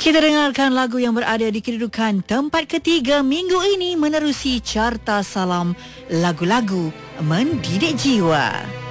Kita dengarkan lagu yang berada di kedudukan tempat ketiga minggu ini menerusi carta salam lagu-lagu mendidik jiwa.